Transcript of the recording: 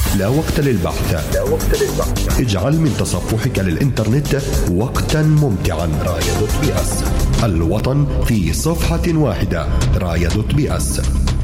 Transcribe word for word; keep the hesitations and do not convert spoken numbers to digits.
لا وقت للبحث. لا وقت للبحث. اجعل من تصفحك للإنترنت وقتا ممتعا. راية دوت بي اس، الوطن في صفحة واحدة. راية دوت بي اس.